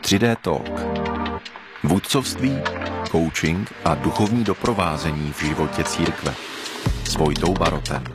3D Talk. Vůdcovství, coaching a duchovní doprovázení v životě církve. S Vojtou Barotem.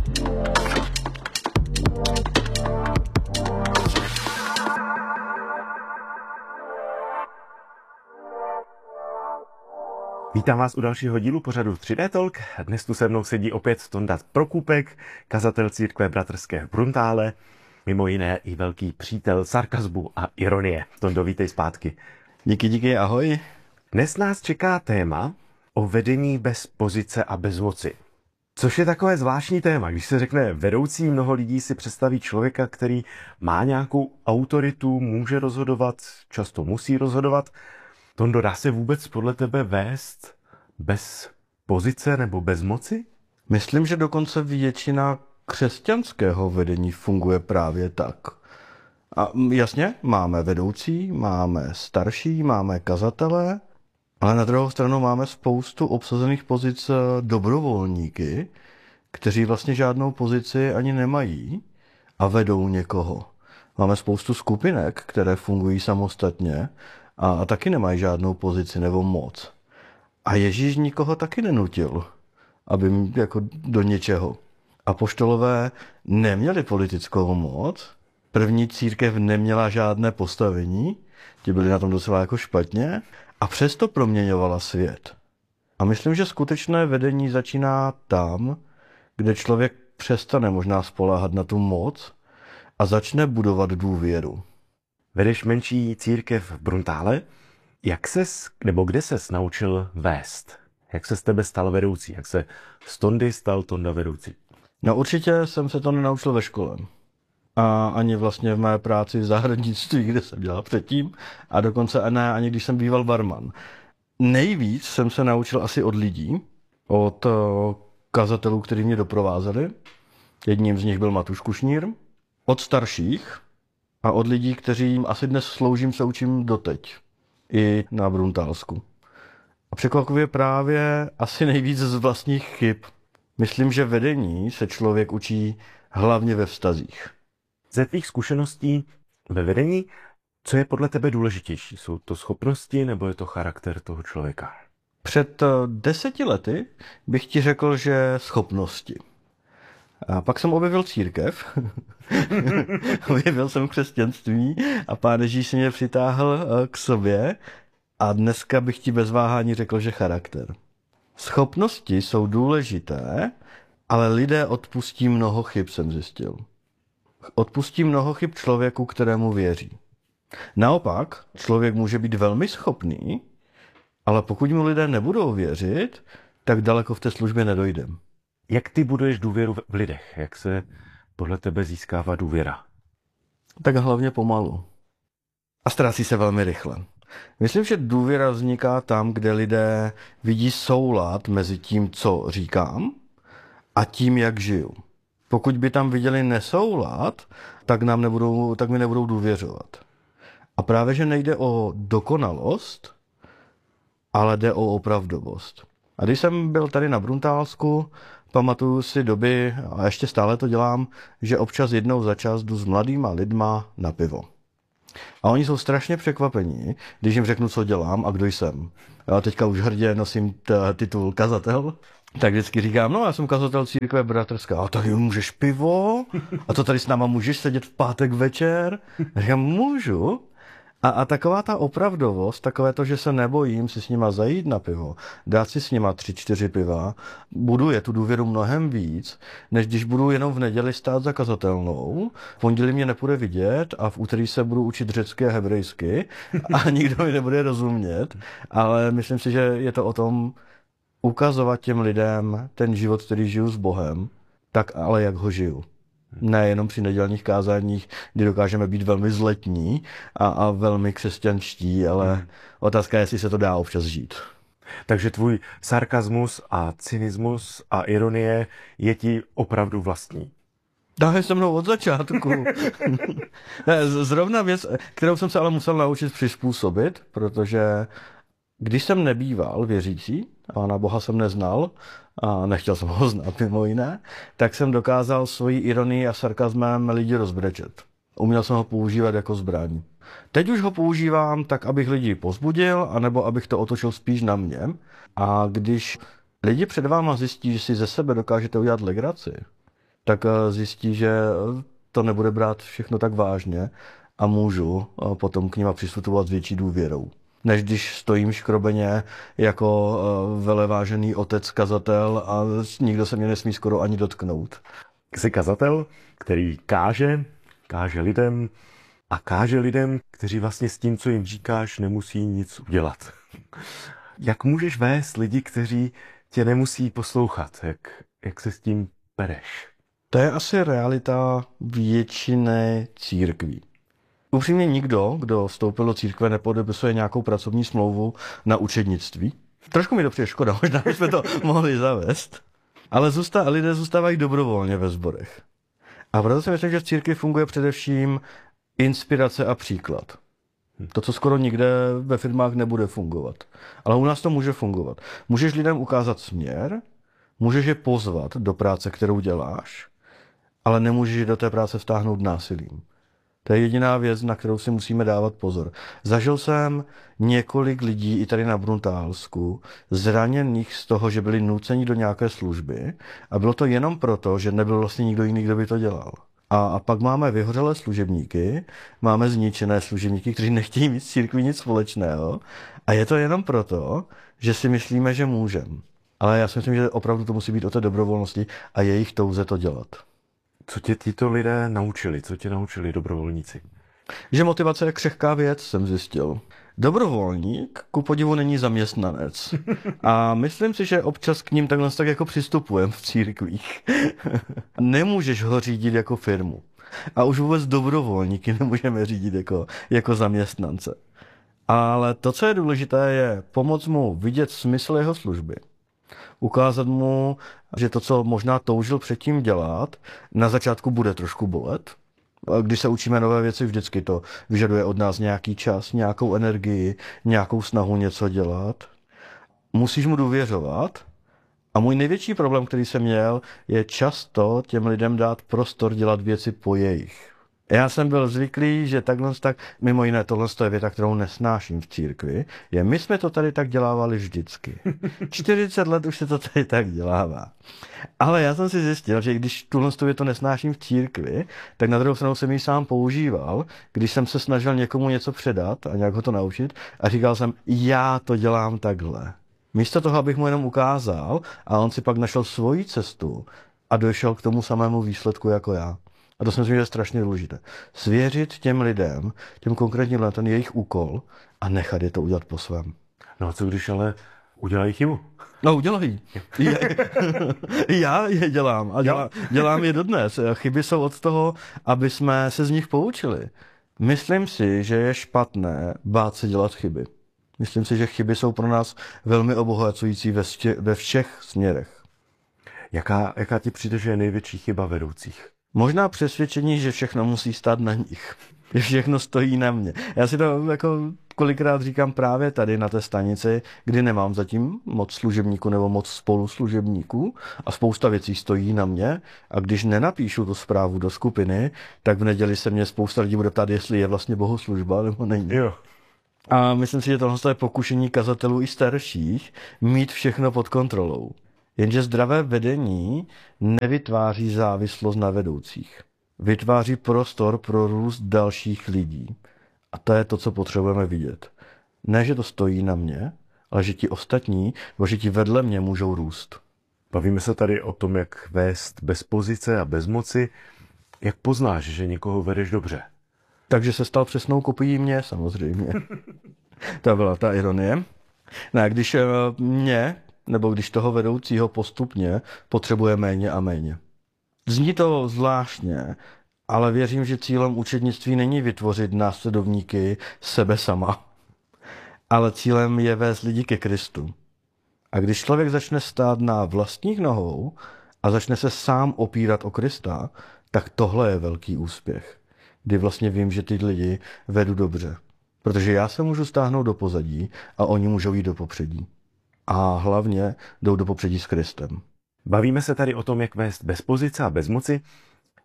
Vítám vás u dalšího dílu pořadu 3D Talk. Dnes tu se mnou sedí opět Tonda Prokůpek, kazatel církve bratrské v Bruntále, mimo jiné i velký přítel sarkazmu a ironie. Tondo, vítej zpátky. Díky, ahoj. Dnes nás čeká téma o vedení bez pozice a bez moci. Což je takové zvláštní téma. Když se řekne vedoucí, mnoho lidí si představí člověka, který má nějakou autoritu, může rozhodovat, často musí rozhodovat. Tondo, dá se vůbec podle tebe vést bez pozice nebo bez moci? Myslím, že dokonce většina křesťanského vedení funguje právě tak. A jasně, máme vedoucí, máme starší, máme kazatele, ale na druhou stranu máme spoustu obsazených pozic dobrovolníky, kteří vlastně žádnou pozici ani nemají a vedou někoho. Máme spoustu skupinek, které fungují samostatně a taky nemají žádnou pozici nebo moc. A Ježíš nikoho taky nenutil, aby jako do něčeho. Apoštolové neměli politickou moc, první církev neměla žádné postavení, ti byli na tom docela jako špatně, a přesto proměňovala svět. A myslím, že skutečné vedení začíná tam, kde člověk přestane možná spoléhat na tu moc a začne budovat důvěru. Vedeš menší církev v Bruntále. Kde ses naučil vést? Jak se z tebe stal vedoucí? Jak se z Tondy stal Tonda vedoucí? No určitě jsem se to nenaučil ve škole. A ani vlastně v mé práci v zahradnictví, kde jsem dělal předtím. A dokonce ne, ani když jsem býval barman. Nejvíc jsem se naučil asi od lidí, od kazatelů, kteří mě doprovázeli. Jedním z nich byl Matuš Kušnýr. Od starších a od lidí, kteří asi dnes sloužím, se učím doteď. I na Bruntálsku. A překvapivě právě asi nejvíc z vlastních chyb. Myslím, že vedení se člověk učí hlavně ve vztazích. Ze tvých zkušeností ve vedení, co je podle tebe důležitější? Jsou to schopnosti nebo je to charakter toho člověka? Před 10 lety bych ti řekl, že schopnosti. A pak jsem objevil církev, objevil jsem křesťanství a Pán Ježíš si mě přitáhl k sobě a dneska bych ti bez váhání řekl, že charakter. Schopnosti jsou důležité, ale lidé odpustí mnoho chyb, jsem zjistil. Odpustí mnoho chyb člověku, kterému věří. Naopak, člověk může být velmi schopný, ale pokud mu lidé nebudou věřit, tak daleko v té službě nedojdem. Jak ty buduješ důvěru v lidech? Jak se podle tebe získává důvěra? Tak hlavně pomalu. A ztrácí se velmi rychle. Myslím, že důvěra vzniká tam, kde lidé vidí soulad mezi tím, co říkám, a tím, jak žiju. Pokud by tam viděli nesoulad, tak mi nebudou důvěřovat. A právě, že nejde o dokonalost, ale jde o opravdovost. A když jsem byl tady na Bruntálsku, pamatuju si doby, a ještě stále to dělám, že občas jednou za čas jdu s mladýma lidma na pivo. A oni jsou strašně překvapení, když jim řeknu, co dělám a kdo jsem. Já teďka už hrdě nosím titul kazatel, tak vždycky říkám, no já jsem kazatel církve bratrská. A tady můžeš pivo? A to tady s náma můžeš sedět v pátek večer? A říkám, můžu. A taková ta opravdovost, takové to, že se nebojím si s nima zajít na pivo, dát si s nima 3-4 piva, buduje tu důvěru mnohem víc, než když budu jenom v neděli stát za kazatelnou, v pondělí mě nepůjde vidět a v úterý se budu učit řecky a hebrejsky a nikdo mi nebude rozumět, ale myslím si, že je to o tom ukazovat těm lidem ten život, který žiju s Bohem, tak ale jak ho žiju. Ne jenom při nedělních kázáních, kdy dokážeme být velmi zletní a velmi křesťanští, ale otázka je, jestli se to dá občas žít. Takže tvůj sarkazmus a cynismus a ironie je ti opravdu vlastní. Dáme se mnou od začátku. Zrovna věc, kterou jsem se ale musel naučit přizpůsobit, protože když jsem nebýval věřící, Pána Boha jsem neznal a nechtěl jsem ho znát mimo jiné, tak jsem dokázal svojí ironii a sarkazmem lidi rozbrečet. Uměl jsem ho používat jako zbraň. Teď už ho používám tak, abych lidi povzbudil, anebo abych to otočil spíš na mě. A když lidi před váma zjistí, že si ze sebe dokážete udělat legraci, tak zjistí, že to nebude brát všechno tak vážně a můžu potom k nima přistupovat s větší důvěrou. Než když stojím škrobeně jako velevážený otec kazatel a nikdo se mě nesmí skoro ani dotknout. Jsi kazatel, který káže lidem a káže lidem, kteří vlastně s tím, co jim říkáš, nemusí nic udělat. Jak můžeš vést lidi, kteří tě nemusí poslouchat? Jak se s tím pereš? To je asi realita většiny církví. Upřímně nikdo, kdo vstoupil do církve, nepodepisuje nějakou pracovní smlouvu na učednictví. Trošku mi to přijde škoda, možná bychom to mohli zavést. Ale lidé zůstávají dobrovolně ve sborech. A proto si myslím, že v církvi funguje především inspirace a příklad. To, co skoro nikde ve firmách nebude fungovat. Ale u nás to může fungovat. Můžeš lidem ukázat směr, můžeš je pozvat do práce, kterou děláš, ale nemůžeš je do té práce vtáhnout násilím. To je jediná věc, na kterou si musíme dávat pozor. Zažil jsem několik lidí i tady na Bruntálsku zraněných z toho, že byli nuceni do nějaké služby a bylo to jenom proto, že nebyl vlastně nikdo jiný, kdo by to dělal. A pak máme vyhořelé služebníky, máme zničené služebníky, kteří nechtějí mít s církví nic společného a je to jenom proto, že si myslíme, že můžeme. Ale já si myslím, že opravdu to musí být o té dobrovolnosti a jejich touze to dělat. Co tě tyto lidé naučili? Co tě naučili dobrovolníci? Že motivace je křehká věc, jsem zjistil. Dobrovolník ku podivu není zaměstnanec. A myslím si, že občas k ním takhle tak jako přistupujeme v církvích. Nemůžeš ho řídit jako firmu. A už vůbec dobrovolníky nemůžeme řídit jako zaměstnance. Ale to, co je důležité, je pomoct mu vidět smysl jeho služby. Ukázat mu, že to, co možná toužil předtím dělat, na začátku bude trošku bolet. Když se učíme nové věci, vždycky to vyžaduje od nás nějaký čas, nějakou energii, nějakou snahu něco dělat. Musíš mu důvěřovat. A můj největší problém, který jsem měl, je často těm lidem dát prostor dělat věci po jejich. Já jsem byl zvyklý, že takhle tak, mimo jiné, tohle je věta, kterou nesnáším v církvi, je, my jsme to tady tak dělávali vždycky. 40 let už se to tady tak dělává. Ale já jsem si zjistil, že když tuhle větu nesnáším v církvi, tak na druhou stranu jsem ji sám používal, když jsem se snažil někomu něco předat a nějak ho to naučit a říkal jsem, já to dělám takhle. Místo toho, abych mu jenom ukázal a on si pak našel svoji cestu a došel k tomu samému výsledku jako já. A to si myslím, že je strašně důležité. Svěřit těm lidem, těm konkrétním lidem, ten jejich úkol a nechat je to udělat po svém. No a co když ale udělají chybu? No, udělají. Já je dělám a dělám je dodnes. Chyby jsou od toho, aby jsme se z nich poučili. Myslím si, že je špatné bát se dělat chyby. Myslím si, že chyby jsou pro nás velmi obohacující ve všech směrech. Jaká ti přijde, že je největší chyba vedoucích? Možná přesvědčení, že všechno musí stát na nich. Že všechno stojí na mě. Já si to jako kolikrát říkám právě tady na té stanici, kdy nemám zatím moc služebníků nebo moc spoluslužebníků a spousta věcí stojí na mě a když nenapíšu tu zprávu do skupiny, tak v neděli se mě spousta lidí bude ptát, jestli je vlastně bohoslužba nebo není. Jo. A myslím si, že tohle je pokušení kazatelů i starších mít všechno pod kontrolou. Jenže zdravé vedení nevytváří závislost na vedoucích. Vytváří prostor pro růst dalších lidí. A to je to, co potřebujeme vidět. Ne, že to stojí na mě, ale že ti ostatní, nebo že ti vedle mě můžou růst. Bavíme se tady o tom, jak vést bez pozice a bez moci. Jak poznáš, že někoho vedeš dobře? Takže se stal přesnou kopií mě, samozřejmě. To byla ta ironie. No, když mě, nebo když toho vedoucího postupně potřebuje méně a méně. Zní to zvláštně, ale věřím, že cílem učednictví není vytvořit následovníky sebe sama, ale cílem je vést lidi ke Kristu. A když člověk začne stát na vlastních nohou a začne se sám opírat o Krista, tak tohle je velký úspěch. Kdy vlastně vím, že ty lidi vedu dobře. Protože já se můžu stáhnout do pozadí a oni můžou jít do popředí. A hlavně jdou do popředí s Kristem. Bavíme se tady o tom, jak vést bez pozice a bez moci.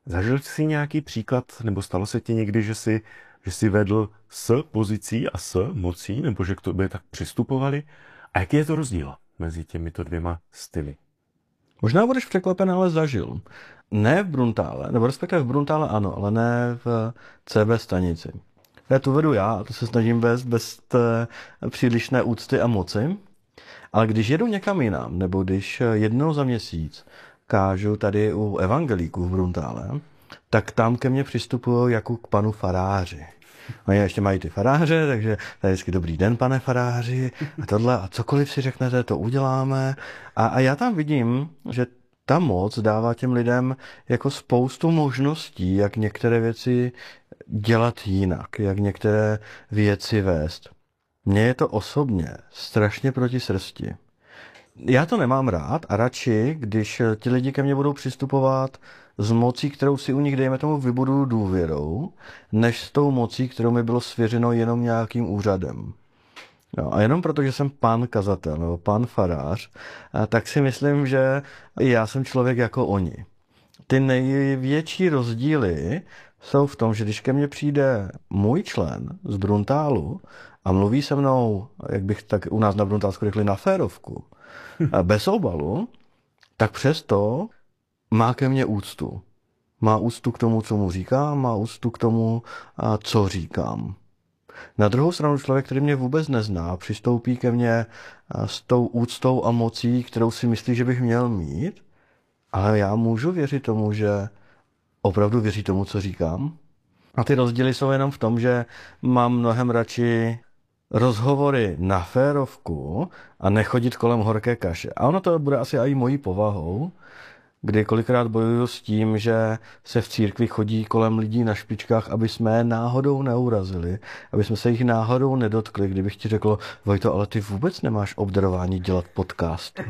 Zažil jsi nějaký příklad, nebo stalo se ti někdy, že jsi vedl s pozicí a s mocí, nebo že k tobě tak přistupovali? A jaký je to rozdíl mezi těmito dvěma styly? Možná budeš překvapen, ale zažil. Ne v Bruntále, nebo respektive v Bruntále ano, ale ne v CB stanici. Já tu vedu já, a to se snažím vést bez přílišné úcty a moci. Ale když jedu někam jinam, nebo když jednou za měsíc kážu tady u evangelíků v Bruntále, tak tam ke mně přistupují jako k panu faráři. Oni ještě mají ty faráře, takže tady vždycky dobrý den, pane faráři, a tohle, a cokoliv si řeknete, to uděláme. A já tam vidím, že ta moc dává těm lidem jako spoustu možností, jak některé věci dělat jinak, jak některé věci vést. Mně je to osobně strašně proti srsti. Já to nemám rád a radši, když ti lidi ke mně budou přistupovat s mocí, kterou si u nich, dejme tomu, vybuduju důvěrou, než s tou mocí, kterou mi bylo svěřeno jenom nějakým úřadem. No, a jenom proto, že jsem pan kazatel nebo pan farář, tak si myslím, že já jsem člověk jako oni. Ty největší rozdíly jsou v tom, že když ke mně přijde můj člen z Bruntálu a mluví se mnou, jak bych tak u nás na Bruntálsku řekli, na férovku, bez obalu, tak přesto má ke mně úctu. Má úctu k tomu, co mu říkám, má úctu k tomu, co říkám. Na druhou stranu člověk, který mě vůbec nezná, přistoupí ke mně s tou úctou a mocí, kterou si myslí, že bych měl mít, ale já můžu věřit tomu, že opravdu věří tomu, co říkám. A ty rozdíly jsou jenom v tom, že mám mnohem radši rozhovory na férovku a nechodit kolem horké kaše. A ono to bude asi i mojí povahou, kdy kolikrát bojuju s tím, že se v církvi chodí kolem lidí na špičkách, aby jsme je náhodou neurazili, aby jsme se jich náhodou nedotkli, kdybych ti řekl, Vojto, ale ty vůbec nemáš obdarování dělat podcast.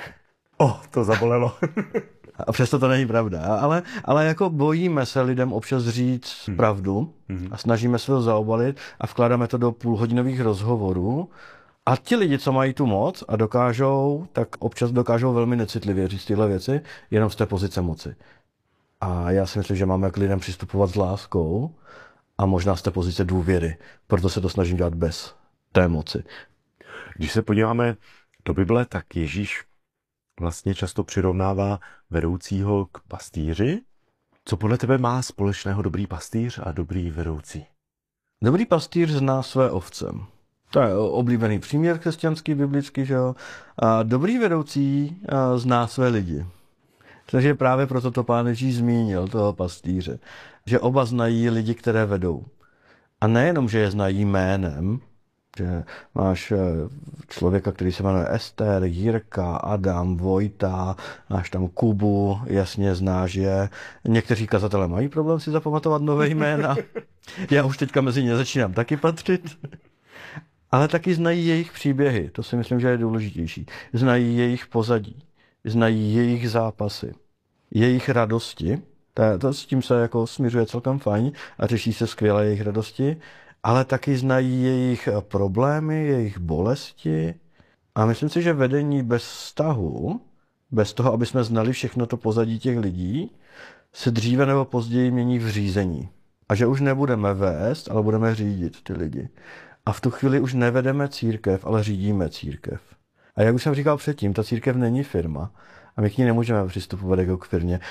To zabolelo. A přesto to není pravda, ale jako bojíme se lidem občas říct pravdu a snažíme se to zaobalit a vkládáme to do půlhodinových rozhovorů. A ti lidi, co mají tu moc a dokážou, tak občas dokážou velmi necitlivě říct tyhle věci, jenom z té pozice moci. A já si myslím, že máme k lidem přistupovat s láskou a možná z té pozice důvěry. Proto se to snažím dělat bez té moci. Když se podíváme do Bible, tak Ježíš vlastně často přirovnává vedoucího k pastýři. Co podle tebe má společného dobrý pastýř a dobrý vedoucí? Dobrý pastýř zná své ovce. To je oblíbený příměr křesťanský, biblický, že jo. A dobrý vedoucí zná své lidi. Takže právě proto to Pán Ježíš zmínil, toho pastýře. Že oba znají lidi, které vedou. A nejenom, že je znají jménem, že máš člověka, který se jmenuje Ester, Jirka, Adam, Vojta, máš tam Kubu, jasně znáš je. Někteří kazatelé mají problém si zapamatovat nové jména. Já už teďka mezi ně začínám taky patřit. Ale taky znají jejich příběhy, to si myslím, že je důležitější. Znají jejich pozadí, znají jejich zápasy, jejich radosti, to s tím se jako směřuje celkem fajn a řeší se skvěle jejich radosti, ale taky znají jejich problémy, jejich bolesti. A myslím si, že vedení bez vztahu, bez toho, aby jsme znali všechno to pozadí těch lidí, se dříve nebo později mění v řízení. A že už nebudeme vést, ale budeme řídit ty lidi. A v tu chvíli už nevedeme církev, ale řídíme církev. A jak už jsem říkal předtím, ta církev není firma a my k ní nemůžeme přistupovat jako k firmě.